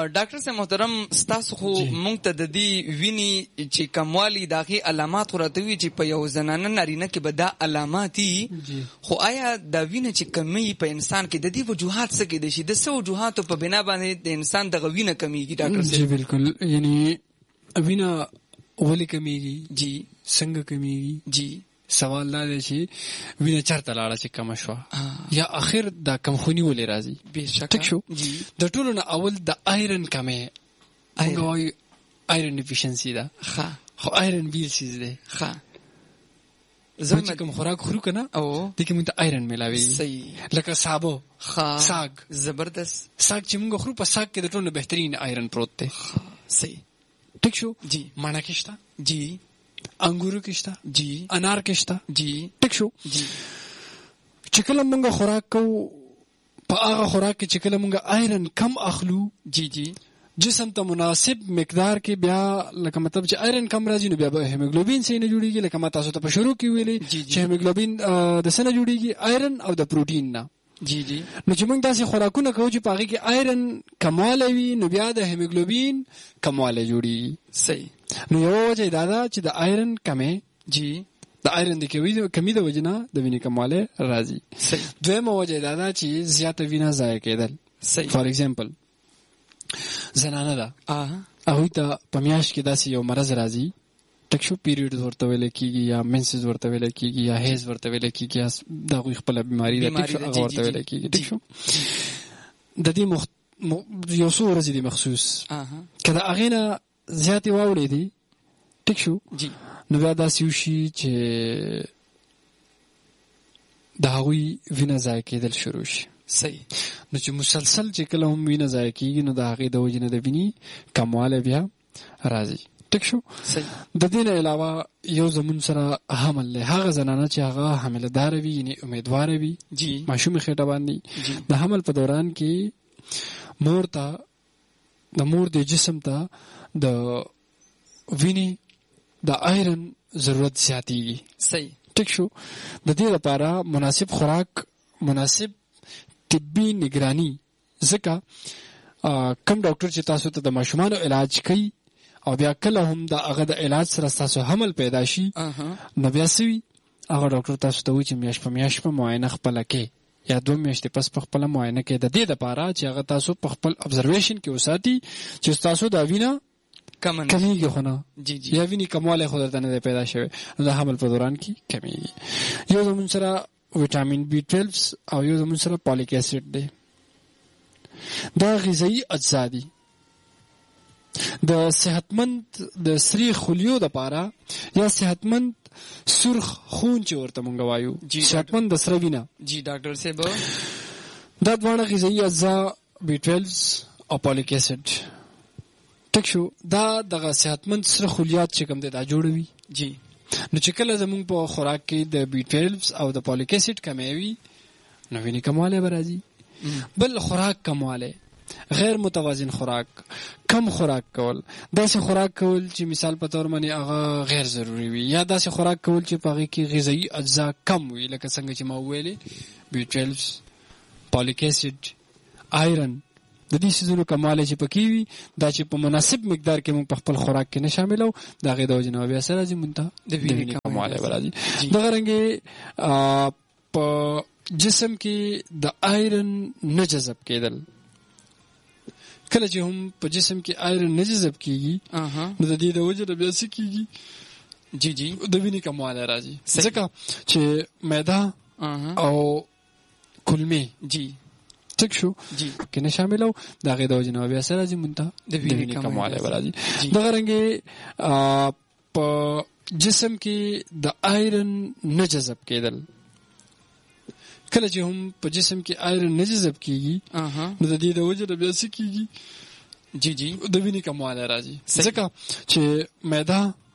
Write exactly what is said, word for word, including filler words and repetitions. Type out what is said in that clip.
ډاکټر صاحب محترم ستاسو خو مونږ ته د دې ویني چې کموالی داغي علامات راته وی چې په یو زنانه نارینه کې به دا علامات دي، خو آیا دا وینه چې کمی په انسان کې د دې وجوهات څه کې دي چې د څه وجوهاتو په بنا باندې د انسان دغه وینه کمیږي ډاکټر صاحب؟ جی بالکل، یعنی وینه ولې کمیږي؟ جی څنګه کمیږي؟ جی سوال دا دی چې وینه چرته لاړه چې کم شوه یا اخر دا کمخوني ولې راځي؟ ټیک شو. د ټولو نه اول د آیرن کمې، موږ وایو آیرن ډیفیشنسي ده، خو آیرن بیل چیز دی. زه چې کوم خوراک خورو که نه دې کې موږ ته آیرن میلاوېږي، لکه سابه، ساګ. زبردست. ساګ چې موږ خورو په ساګ کې د ټولو نه بهترین آیرن پروت دی. صحیح. ټیک شو. جی مڼه کې شته، جی انګورو کې شته، جی انار کې شته، جی ټیک شو. جی چې کله موږ خوراک کوو په هغه خوراک کې چې کله موږ آیرن کم اخلو، جی جی جسم ته مناسب مقدار کې بیا لکه مطلب چې آیرن کم راځي نو بیا به هیموګلوبین څه نه جوړیږي. لکه ما تاسو ته په شروع کې ویلې چې هیموګلوبین د څه نه جوړیږي؟ آیرن او د پروټین نه. جی جی نو چې موږ داسې خوراکونه کوو چې په هغې کې آیرن کموالی وي نو بیا د هیموګلوبین کموالی جوړیږي. صحیح. نو یوه وجه دا ده چې د آیرن کمې، جی د آیرن د کمی د وجې نه د وینې کموالی راځي. صحیح. دویمه وجه دا ده چې زیاته وینه ضایع کېدل. صحیح. فار ایگزامپل زنانه ده، هغوی ته په میاشت کې داسې یو مرض راځي، ټیک شو، پیریډ ورته ویلی کېږي یا منسز ورته ویلی کېږي یا هیز ورته ویلی کېږي، یا د هغوی خپله بیماري ده، ټیک شو، هغه ورته ویلی کېږي. ټیک شو. د دې یو څو ورځې دي مخصوص، که د هغې نه زیاتې واوړېدې، ټیک شو، نو بیا داسې وشي چې د هغوی وینه ضایع کېدل شروع شي. صحیح. نو چې مسلسل چې کله هم وینه ضایع کېږي نو د هغې د وجې نه د وینې کموالی بیا راځي. ټیک شو. صحیح. د دې نه علاوه یو زمون سره حمل دی، هغه زنانه چې هغه حامله داره وي، یعنې امیدواره وي، ماشومې خېټه باندې، د حمل په دوران کې مور ته د مور د جسم ته د وینې د آیرن ضرورت زیاتېږي. صحیح. ټیک شو. د دې لپاره مناسب خوراک، مناسب طبي نگرانی، ځکه کم ډاکټر چې تاسو ته د ماشومانو علاج کوي او بیا کله هم د هغه د علاج سره ستاسو حمل پیدا شي نو بیا څه وي، هغه ډاکټر تاسو ته وایي چې میاشت په میاشت په معاینه خپله کې یا دوه میاشتې پس په خپله معاینه کې، د دې دپاره چې هغه تاسو په خپل ابزرویشن کې وساتي چې ستاسو دا وینه کمیږي خو نه، یا وینې کموالی خو درته نه دی پیدا شوی، نو د حمل په دوران کې کمیږي. یو زمون سره ویټامین بی ټویلو او یو زمون سره پالیک اسید دی. دا غذایي اجزا دي د صحتمند د سری خلیو دپاره یا صحتمند سرخ خون چې ورته مونږ وایو، صحتمند د سره وینه. جی ډاکټر صاحب دا دواړه غذایي اجزا بی ټویلو او پالیک اسید، ټیک شو، دا دغه صحتمند سره خلیات چې کوم دی دا جوړوي. جی نو چې کله زمونږ په خوراک کې د بی ټویلو او د پالیک اسید کمی وي نو وینې کموالی به راځي. بل خوراک کموالی، غیر متوازن خوراک، کم خوراک کول، داسې خوراک کول چې مثال په طور باندې هغه غیر ضروري وي، یا داسې خوراک کول چې په هغې کې غذایي اجزا کم وي، لکه څنګه چې ما وویلې بی ټویلو، پالیک اسید، آیرن، د دې څیزونو کموالی چې پکې وي دا چې په مناسب مقدار کې موږ په خپل خوراک کې نه شاملو، د هغې د وجې نه بیا څه راځي، موږ ته د وینې کموالی به راځي. دغه رنګې په جسم کې د آیرن نه جذب کېدل، کله چې هم په جسم کې آیرن نه جذب کېږي نو د دې د وجې نه بیا څه کېږي، جی جی د وینې کموالی راځي، ځکه چې معده او کولمې جی ټیک شو کې نه شاملو، د هغې د وجې نه بیا څه راځي، موږ ته د وینې کموالی به راځي. دغه رنګې په جسم کې د آیرن نه جذب کېدل، کله چې هم په جسم کې آیرن نه جذب کېږي نو د دې د وجې نه بیا څه کېږي، جی جی د وینې کموالی راځي، ځکه چې معده